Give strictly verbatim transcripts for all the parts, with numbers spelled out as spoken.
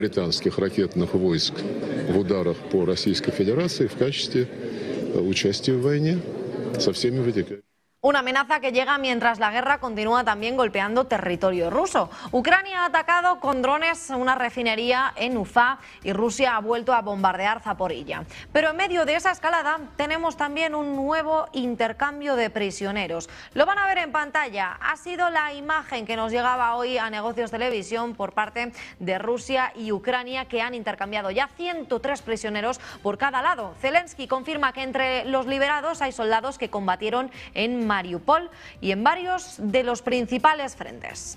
британских ракетных войск в ударах по Российской Федерации в качестве участия в войне со всеми вытекающими. Una amenaza que llega mientras la guerra continúa también golpeando territorio ruso. Ucrania ha atacado con drones una refinería en Ufa y Rusia ha vuelto a bombardear Zaporilla. Pero en medio de esa escalada tenemos también un nuevo intercambio de prisioneros. Lo van a ver en pantalla. Ha sido la imagen que nos llegaba hoy a Negocios Televisión por parte de Rusia y Ucrania, que han intercambiado ya ciento tres prisioneros por cada lado. Zelensky confirma que entre los liberados hay soldados que combatieron en Mariupol y en varios de los principales frentes.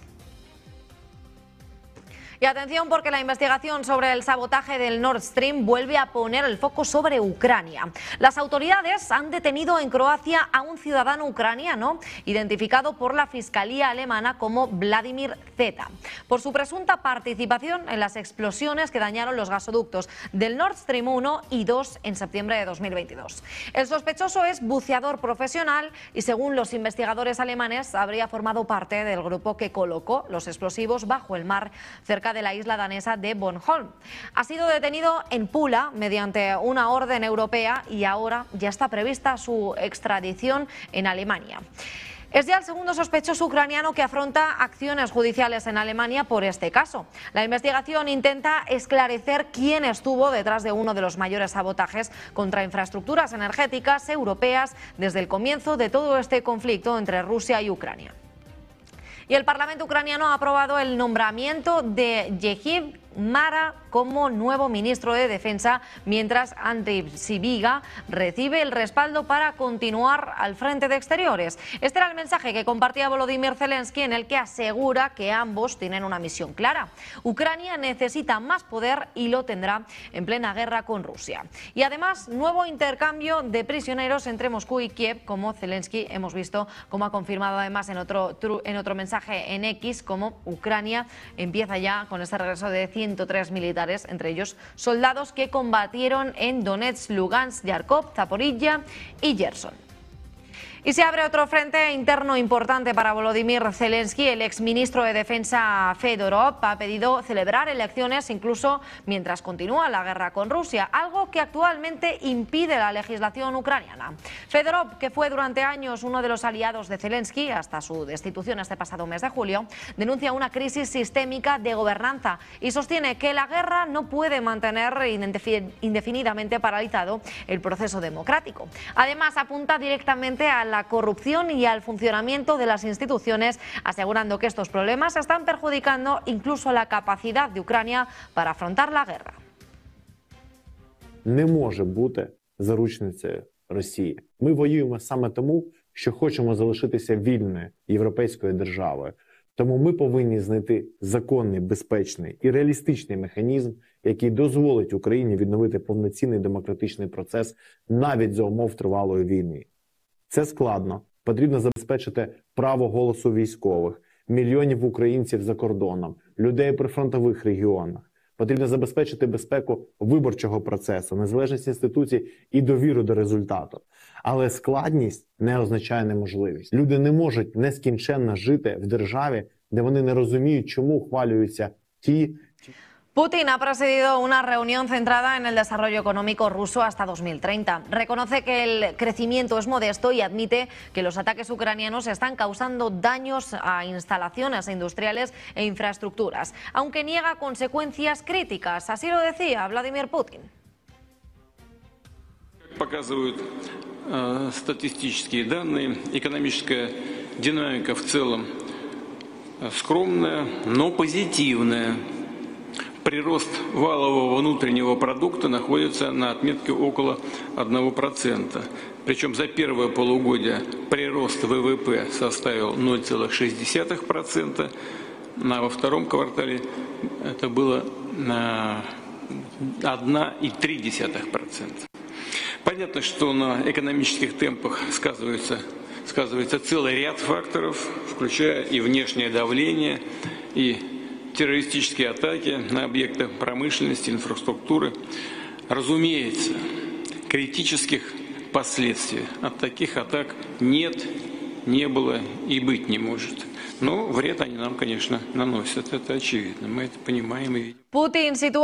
Y atención, porque la investigación sobre el sabotaje del Nord Stream vuelve a poner el foco sobre Ucrania. Las autoridades han detenido en Croacia a un ciudadano ucraniano identificado por la Fiscalía alemana como Vladimir Z, por su presunta participación en las explosiones que dañaron los gasoductos del Nord Stream uno y dos en septiembre de dos mil veintidós. El sospechoso es buceador profesional y, según los investigadores alemanes, habría formado parte del grupo que colocó los explosivos bajo el mar cerca de la isla danesa de Bornholm. Ha sido detenido en Pula mediante una orden europea y ahora ya está prevista su extradición en Alemania. Es ya el segundo sospechoso ucraniano que afronta acciones judiciales en Alemania por este caso. La investigación intenta esclarecer quién estuvo detrás de uno de los mayores sabotajes contra infraestructuras energéticas europeas desde el comienzo de todo este conflicto entre Rusia y Ucrania. Y el Parlamento ucraniano ha aprobado el nombramiento de Yehiv Mara como nuevo ministro de Defensa, mientras Andriy Sybiga recibe el respaldo para continuar al frente de Exteriores. Este era el mensaje que compartía Volodymyr Zelensky, en el que asegura que ambos tienen una misión clara. Ucrania necesita más poder y lo tendrá en plena guerra con Rusia. Y además, nuevo intercambio de prisioneros entre Moscú y Kiev, como Zelensky hemos visto, como ha confirmado además en otro, en otro mensaje en X, como Ucrania empieza ya con este regreso de ciento tres militares, entre ellos soldados que combatieron en Donetsk, Lugansk, Yarkov, Zaporilla y Gerson. Y se abre otro frente interno importante para Volodymyr Zelensky. El exministro de Defensa Fedorov ha pedido celebrar elecciones incluso mientras continúa la guerra con Rusia, algo que actualmente impide la legislación ucraniana. Fedorov, que fue durante años uno de los aliados de Zelensky hasta su destitución este pasado mes de julio, denuncia una crisis sistémica de gobernanza y sostiene que la guerra no puede mantener indefinidamente paralizado el proceso democrático. Además, apunta directamente a la la corrupción y al funcionamiento de las instituciones, asegurando que estos problemas están perjudicando incluso la capacidad de Ucrania para afrontar la guerra. Не може бути заручницею Росії. Ми воюємо саме тому, що хочемо залишитися вільною європейською державою. Тому ми повинні знайти законний, безпечний і реалістичний механізм, який дозволить Україні відновити повноцінний демократичний процес навіть за умов тривалої війни. Це складно. Потрібно забезпечити право голосу військових, мільйонів українців за кордоном, людей при фронтових регіонах. Потрібно забезпечити безпеку виборчого процесу, незалежність інституцій і довіру до результату. Але складність не означає неможливість. Люди не можуть нескінченно жити в державі, де вони не розуміють, чому ухвалюються ті... Putin ha presidido una reunión centrada en el desarrollo económico ruso hasta dos mil treinta. Reconoce que el crecimiento es modesto y admite que los ataques ucranianos están causando daños a instalaciones industriales e infraestructuras, aunque niega consecuencias críticas. Así lo decía Vladimir Putin. Показывают э, статистические данные, экономическая динамика в целом скромная, но позитивная. Прирост валового внутреннего продукта находится на отметке около одного процента. Причем за первое полугодие прирост ВВП составил ноль целых шесть десятых процента, а во втором квартале это было одна целых три десятых процента. Понятно, что на экономических темпах сказывается, сказывается целый ряд факторов, включая и внешнее давление, и террористические атаки на объекты промышленности, инфраструктуры. Разумеется, критических последствий от таких атак нет, не было и быть не может. Но вред они нам, конечно, наносят. Это очевидно. Мы это понимаем и видим. Putin sitúa